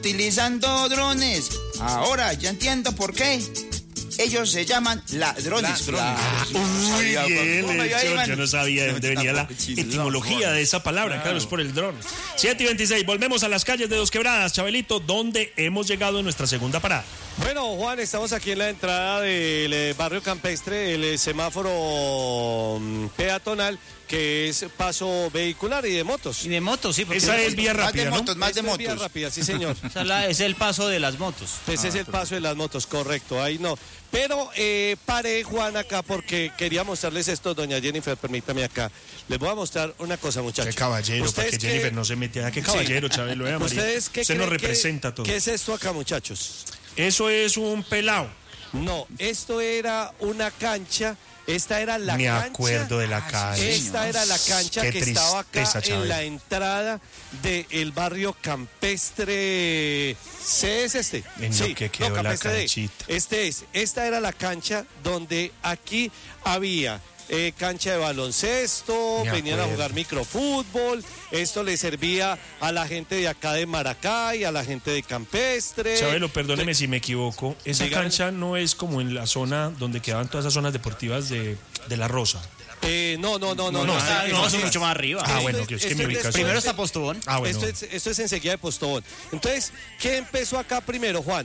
Utilizando drones. Ahora ya entiendo por qué. Ellos se llaman ladrones. Muy bien, hecho. Yo no sabía de dónde venía la etimología de esa palabra. Claro, es por el dron. 7:26, volvemos a las calles de Dos Quebradas, Chabelito, donde hemos llegado en nuestra segunda parada. Bueno, Juan, estamos aquí en la entrada del barrio campestre, el semáforo peatonal, que es paso vehicular y de motos. Y de motos, sí. Esa es vía rápida, ¿no? Más de motos. Vía rápida, sí, señor. Es el paso de las motos. Ese es el paso de las motos, correcto, ahí no. Pero paré, Juan, acá porque quería mostrarles esto, doña Jennifer, permítame acá. Les voy a mostrar una cosa, muchachos. Qué caballero, para que Jennifer no se metiera. Qué caballero, sí. Chabelo, María. ¿Ustedes qué Usted creen nos representa todo. ¿Qué es esto acá, muchachos? Eso es un pelao. No, esto era una cancha. Esta era la cancha. Me acuerdo de la cancha. Esta era la cancha que estaba acá en la entrada del barrio campestre. ¿C es este? En lo que quedó la canchita. Esta era la cancha donde aquí había cancha de baloncesto, venían a jugar microfútbol. Esto le servía a la gente de acá de Maracay, a la gente de Campestre. Chabelo, perdóneme si me equivoco. Esa cancha no es como en la zona donde quedaban todas esas zonas deportivas de La Rosa. No, es mucho más arriba. Bueno, que es que mi ubicación. Primero está Postobón. Bueno. Esto es enseguida de Postobón. Entonces, ¿qué empezó acá primero, Juan?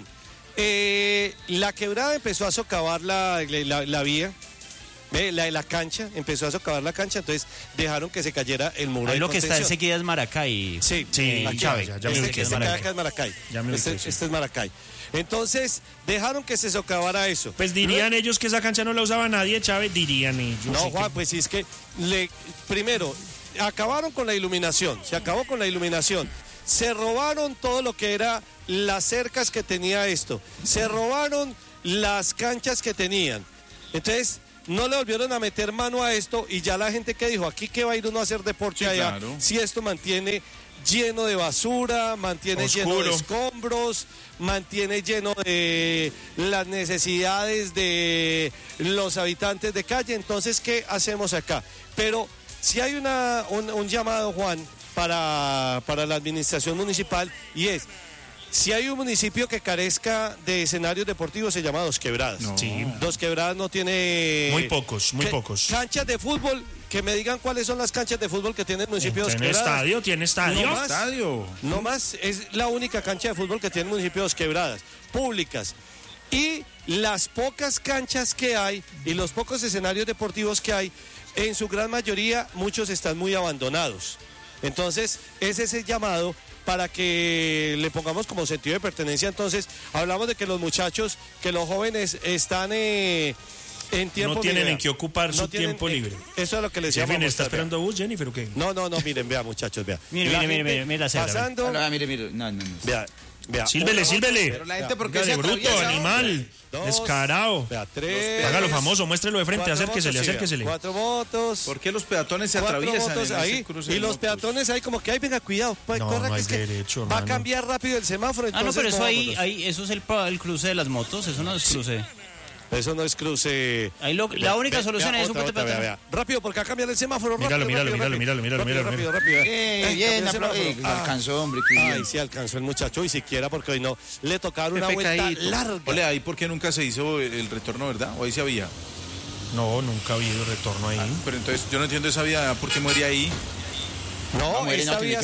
La quebrada empezó a socavar la vía. La cancha, empezó a socavar la cancha, entonces dejaron que se cayera el muro. Ahí lo que está enseguida es Maracay. Sí, Chávez. Ya me ubiqué. Este es Maracay. Este es Maracay. Entonces, dejaron que se socavara eso. Pues dirían ellos que esa cancha no la usaba nadie, Chávez, dirían ellos. No, Juan, pues sí, es que primero, acabaron con la iluminación, se acabó con la iluminación. Se robaron todo lo que era las cercas que tenía esto. Se robaron las canchas que tenían. Entonces, no le volvieron a meter mano a esto y ya la gente que dijo, aquí que va a ir uno a hacer deporte allá, claro. Si esto mantiene lleno de basura, mantiene oscuro, lleno de escombros, mantiene lleno de las necesidades de los habitantes de calle. Entonces, ¿qué hacemos acá? Pero si hay un llamado, Juan, para la administración municipal, y es: si hay un municipio que carezca de escenarios deportivos, se llama Dos Quebradas. No. Sí. Dos Quebradas no tiene... Muy pocos. Canchas de fútbol, que me digan cuáles son las canchas de fútbol que tiene el municipio de Dos Quebradas. ¿Tiene estadio? No más, es la única cancha de fútbol que tiene el municipio de Dos Quebradas, públicas. Y las pocas canchas que hay y los pocos escenarios deportivos que hay, en su gran mayoría, muchos están muy abandonados. Entonces, ese es el llamado para que le pongamos como sentido de pertenencia. Entonces, hablamos de que los muchachos, que los jóvenes están en tiempo no tienen libre. En qué ocupar su tiempo libre. Eso es lo que les decía. ¿Está esperando a bus, Jennifer, o qué? No, miren, vea, muchachos, vea. Mira, pasando. Mire. No. Vea. Sílvele. Pero la gente, ¿por qué de bruto, animal? Descarado. Vea, 3. Hágalo famoso, muéstrelo de frente, acérquesele. 4 motos. ¿Por qué los peatones se atraviesan ahí? Y los peatones ahí como que, ay, venga, cuidado. No hay derecho, va a cambiar rápido el semáforo. No, pero eso eso es el cruce de las motos, eso no es cruce. Eso no es cruce. Ahí la única solución es un puente peatonal. Rápido, porque acá cambia el semáforo. Míralo. Rápido. Bien, alcanzó, hombre. Ay, sí alcanzó el muchacho, y siquiera porque hoy no le tocaron una vuelta larga. Ole, ahí porque nunca se hizo el retorno, ¿verdad? ¿O ahí se había? No, nunca ha habido retorno ahí. Pero entonces yo no entiendo esa vía, ¿por qué muere ahí? No, esta vía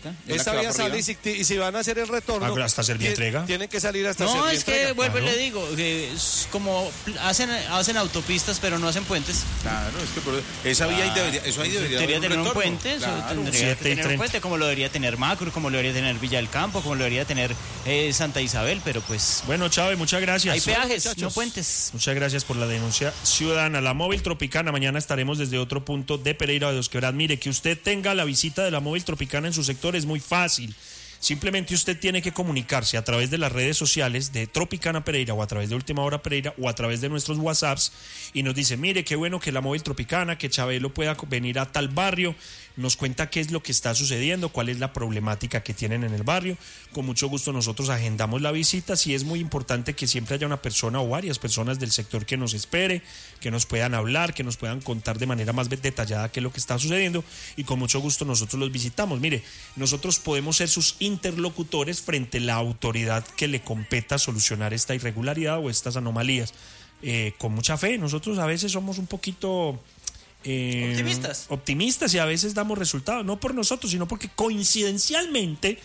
sale y si van a hacer el retorno hasta Servientrega tienen que salir hasta Servientrega. No, es que vuelvo y le digo, que es como hacen autopistas pero no hacen puentes. Claro, es que por esa vía debería tener un puente, tendría que tener un puente, como lo debería tener Macro, como lo debería tener Villa del Campo, como lo debería tener Santa Isabel, pero pues... Bueno, Chávez, muchas gracias. Hay peajes, no puentes. Muchas gracias por la denuncia ciudadana. La Móvil Tropicana, mañana estaremos desde otro punto de Pereira de Dos Quebradas. Mire, que usted tenga la visita de la Móvil Tropicana en su sector es muy fácil. Simplemente usted tiene que comunicarse a través de las redes sociales de Tropicana Pereira o a través de Última Hora Pereira o a través de nuestros WhatsApps y nos dice, mire, qué bueno que la Móvil Tropicana, que Chabelo pueda venir a tal barrio, nos cuenta qué es lo que está sucediendo, cuál es la problemática que tienen en el barrio. Con mucho gusto nosotros agendamos la visita. Sí es muy importante que siempre haya una persona o varias personas del sector que nos espere, que nos puedan hablar, que nos puedan contar de manera más detallada qué es lo que está sucediendo, y con mucho gusto nosotros los visitamos. Mire, nosotros podemos ser sus interlocutores frente a la autoridad que le competa solucionar esta irregularidad o estas anomalías. Con mucha fe, nosotros a veces somos un poquito... optimistas y a veces damos resultados, no por nosotros, sino porque coincidencialmente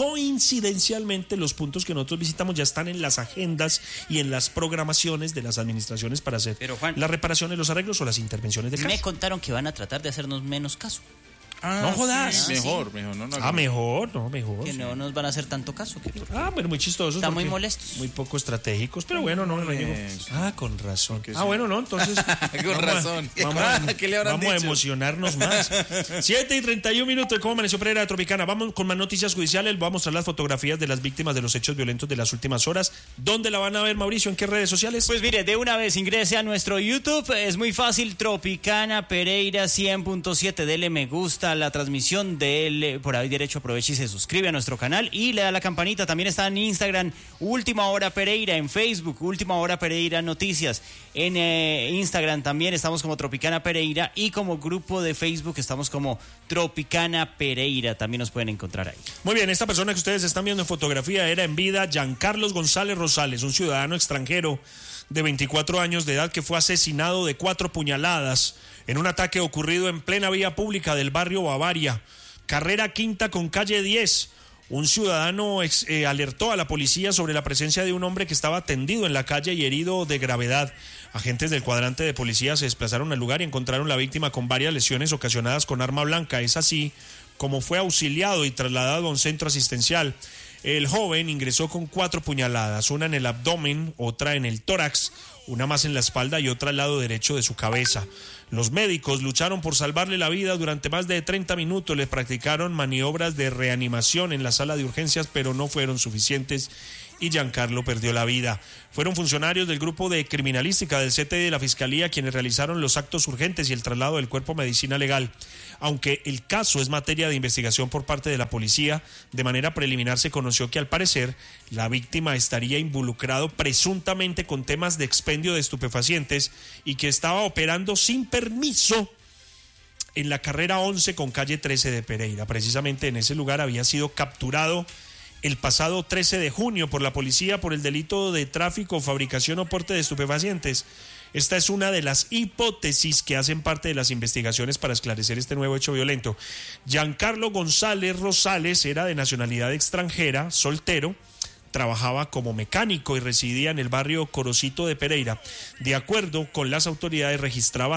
los puntos que nosotros visitamos ya están en las agendas y en las programaciones de las administraciones para hacer las reparaciones, los arreglos o las intervenciones de casa. Me contaron que van a tratar de hacernos menos caso. No jodas. Mejor. Mejor. Que no nos van a hacer tanto caso. Pero muy chistosos. Están muy molestos. Muy poco estratégicos, pero bueno, no. Con razón. Sí. Entonces. Con razón. ¿Qué le habrán vamos dicho? a emocionarnos más. 7:31 ¿Cómo amaneció Pereira de Tropicana? Vamos con más noticias judiciales. Voy a mostrar las fotografías de las víctimas de los hechos violentos de las últimas horas. ¿Dónde la van a ver, Mauricio? ¿En qué redes sociales? Pues mire, de una vez ingrese a nuestro YouTube. Es muy fácil. Tropicana Pereira 100.7. Dele me gusta a la transmisión, por ahí derecho, aproveche y se suscribe a nuestro canal y le da la campanita. También está en Instagram, Última Hora Pereira, en Facebook, Última Hora Pereira Noticias, en Instagram también estamos como Tropicana Pereira y como grupo de Facebook estamos como Tropicana Pereira, también nos pueden encontrar ahí. Muy bien, esta persona que ustedes están viendo en fotografía era en vida Giancarlos González Rosales, un ciudadano extranjero de 24 años de edad que fue asesinado de 4 puñaladas en un ataque ocurrido en plena vía pública del barrio Bavaria, carrera quinta con calle 10. Un ciudadano alertó a la policía sobre la presencia de un hombre que estaba tendido en la calle y herido de gravedad. Agentes del cuadrante de policía se desplazaron al lugar y encontraron la víctima con varias lesiones ocasionadas con arma blanca. Es así como fue auxiliado y trasladado a un centro asistencial. El joven ingresó con 4 puñaladas, una en el abdomen, otra en el tórax, una más en la espalda y otra al lado derecho de su cabeza. Los médicos lucharon por salvarle la vida durante más de 30 minutos, le practicaron maniobras de reanimación en la sala de urgencias, pero no fueron suficientes y Giancarlo perdió la vida. Fueron funcionarios del grupo de criminalística del CTI de la Fiscalía quienes realizaron los actos urgentes y el traslado del cuerpo a medicina legal. Aunque el caso es materia de investigación por parte de la policía, de manera preliminar se conoció que al parecer la víctima estaría involucrado presuntamente con temas de expendio de estupefacientes y que estaba operando sin permiso en la carrera 11 con calle 13 de Pereira. Precisamente en ese lugar había sido capturado el pasado 13 de junio por la policía por el delito de tráfico, fabricación o porte de estupefacientes. Esta es una de las hipótesis que hacen parte de las investigaciones para esclarecer este nuevo hecho violento. Giancarlo González Rosales era de nacionalidad extranjera, soltero, trabajaba como mecánico y residía en el barrio Corocito de Pereira. De acuerdo con las autoridades, registraba